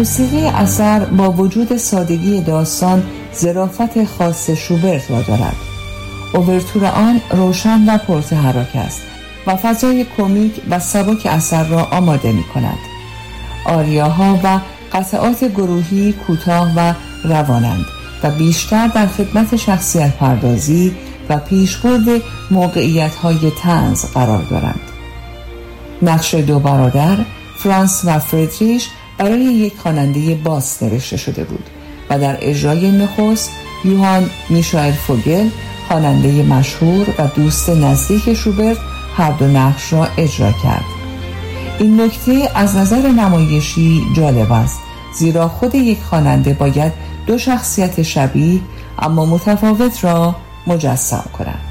موسیقی اثر با وجود سادگی داستان ظرافت خاص شوبرت را دارد. اوورتور آن روشن و پرتحرک است و فضای کمیک و سبک اثر را آماده می کند. آریاها و قطعات گروهی کوتاه و روانند و بیشتر در خدمت شخصیت پردازی و پیشبرد موقعیت‌های طنز قرار دارند. نقش دو برادر فرانس و فردریش برای یک خواننده باس نوشته شده بود و در اجرای نخست یوهان میشائل فوگل، خواننده مشهور و دوست نزدیک شوبرت، هر دو نقش را اجرا کرد. این نکته از نظر نمایشی جالب است، زیرا خود یک خواننده باید دو شخصیت شبیه اما متفاوت را مجسم کند.